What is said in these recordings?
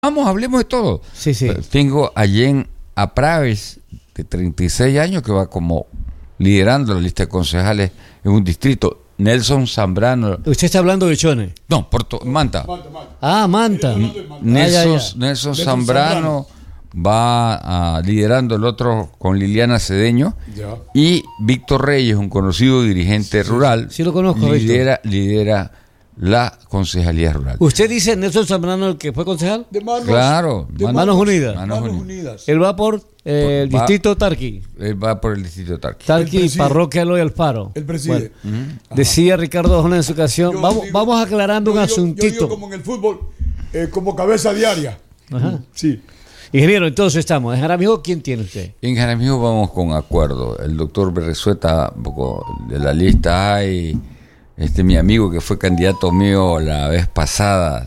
Vamos, hablemos de todo. Sí, sí. Tengo a Jen Apraves, de 36 años, que va como liderando la lista de concejales en un distrito. Nelson Zambrano. Usted está hablando de Chone. No, Manta. Ah, Manta. Nelson Zambrano va liderando el otro con Liliana Cedeño. Ya. Y Víctor Reyes, un conocido dirigente rural. Sí lo conozco, lidera la concejalía rural. ¿Usted dice Nelson Zambrano, el que fue concejal? De manos, Claro, de Manos Unidas. Manos Unidas. Él va por el distrito Tarqui. Él va por el distrito Tarqui. Tarqui, parroquia Eloy Alfaro. El presidente. Bueno, decía Ricardo Arjona en su ocasión. Vamos aclarando un asuntito. Yo digo como en el fútbol, como cabeza diaria. Ajá. Sí. Ingeniero, entonces estamos. En Jaramillo, ¿quién tiene usted? En Jaramillo vamos con acuerdo. El doctor Berresueta, un poco de la lista hay. Mi amigo que fue candidato mío la vez pasada,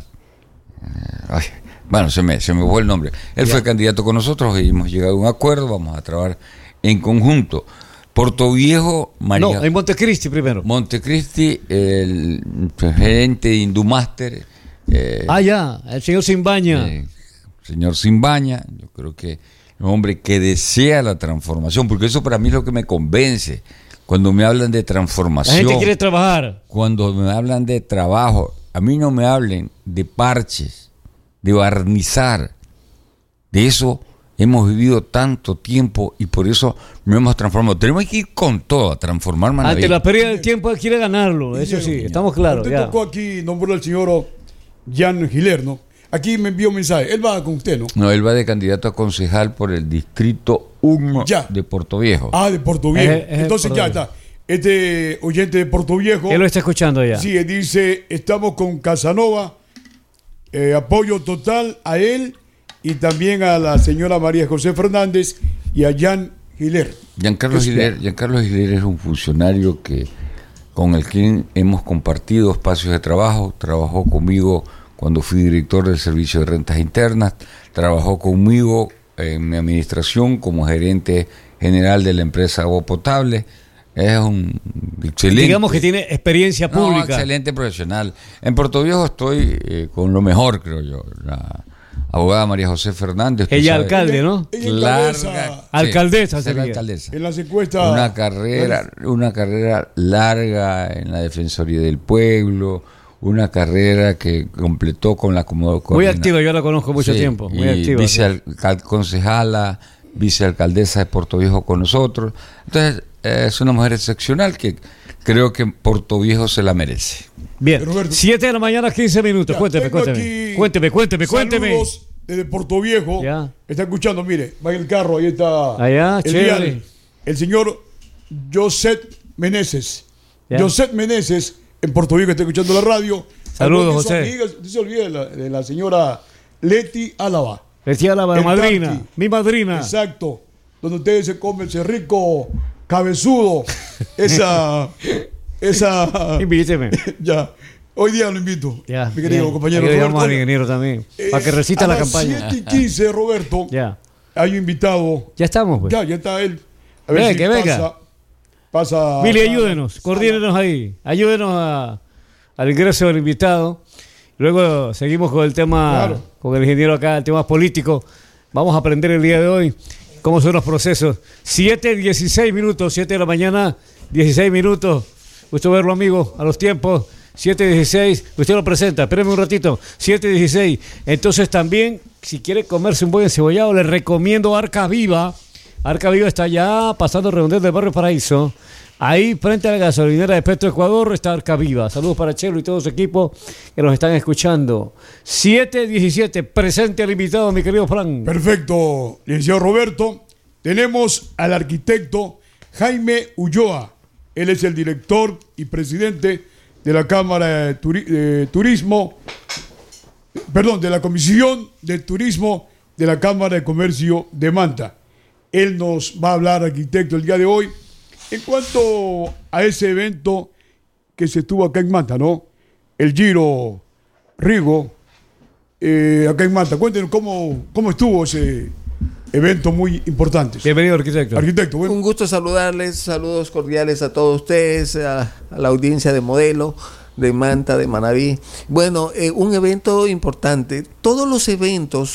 se me fue el nombre. Él fue candidato con nosotros y hemos llegado a un acuerdo, vamos a trabajar en conjunto. Portoviejo, María. No, en Montecristi primero. Montecristi, el gerente de Indumaster. Ya, el señor Simbaña. Señor Simbaña, yo creo que es un hombre que desea la transformación, porque eso para mí es lo que me convence. Cuando me hablan de transformación, La gente quiere trabajar. Cuando me hablan de trabajo, a mí no me hablen de parches, de barnizar. De eso hemos vivido tanto tiempo y por eso nos hemos transformado. Tenemos que ir con todo a transformar Manaví. Ante la pérdida del tiempo él quiere ganarlo, eso sí, estamos claros. Usted tocó aquí, nombró al señor Jan Giler, ¿no? Aquí me envió un mensaje. Él va con usted, ¿no? No, él va de candidato a concejal por el distrito 1 de Portoviejo. Ah, de Portoviejo. Entonces ya está. Este oyente de Portoviejo. Él lo está escuchando ya. Sí, dice, estamos con Casanova. Apoyo total a él y también a la señora María José Fernández y a Jan Giler. Giancarlo Giler es un funcionario con el que hemos compartido espacios de trabajo. Trabajó conmigo cuando fui director del Servicio de Rentas Internas, trabajó conmigo en mi administración como gerente general de la empresa Agua Potable. Es un excelente... Digamos que tiene experiencia pública. Excelente profesional. En Portoviejo estoy con lo mejor, creo yo. La abogada María José Fernández. Ella alcalde, ¿no? Alcaldesa sería. En las encuestas... Una carrera larga en la Defensoría del Pueblo, una carrera que completó con la muy activa, yo la conozco mucho tiempo. Muy activa. Concejala, vicealcaldesa de Portoviejo con nosotros. Entonces, es una mujer excepcional que creo que Portoviejo se la merece. Bien, 7 de la mañana, 15 minutos. Cuénteme. Saludos desde Portoviejo. Ya. Está escuchando, mire, va en el carro, ahí está. Allá, chévere. El señor Josep Meneses. Ya. Josep Meneses en Portoviejo está escuchando la radio. Saludos, José. No se olvide de la señora Leti Álava. Leti Álava, madrina. Tarqui. Mi madrina. Exacto. Donde ustedes se comen ese rico cabezudo. Esa. Invíteme. Ya. Hoy día lo invito. Ya, mi querido compañero Roberto. Roberto. Al ingeniero también. Para que recita la campaña. A las 7:15, Roberto. Ya. Hay un invitado. Ya estamos, pues. Ya está él. A ver si que venga. Pasa. Mili, ayúdenos. Coordínenos ahí. Ayúdenos al ingreso del invitado. Luego seguimos con el tema, con el ingeniero acá, el tema político. Vamos a aprender el día de hoy cómo son los procesos. 7:16 minutos, 7 de la mañana, 16 minutos. Gusto verlo, amigo, a los tiempos. 7:16, usted lo presenta, espéreme un ratito. 7:16. Entonces también, si quiere comerse un buen encebollado, le recomiendo Arca Viva. Arca Viva está ya pasando el redondel del barrio Paraíso. Ahí, frente a la gasolinera de Petro Ecuador, está Arca Viva. Saludos para Chelo y todo su equipo que nos están escuchando. 7:17, presente al invitado, mi querido Fran. Perfecto, licenciado Roberto. Tenemos al arquitecto Jaime Ulloa. Él es el director y presidente de la Cámara de Turismo, de la Comisión de Turismo de la Cámara de Comercio de Manta. Él nos va a hablar, arquitecto, el día de hoy, en cuanto a ese evento que se estuvo acá en Manta, ¿no? El Giro Rigo, acá en Manta. Cuéntenos cómo estuvo ese evento muy importante. Bienvenido, arquitecto. Arquitecto, Un gusto saludarles, saludos cordiales a todos ustedes, a la audiencia de Modelo, de Manta, de Manabí. Bueno, un evento importante. Todos los eventos